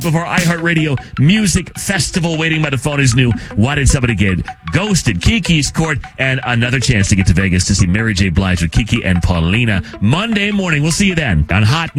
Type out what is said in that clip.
of our iHeartRadio Music Festival waiting by the phone is new. Why Did Somebody Get Ghosted? Kiki's Court, and another chance to get to Vegas to see Mary J. Blige with Kiki and Paulina Monday morning. We'll see you then on Hot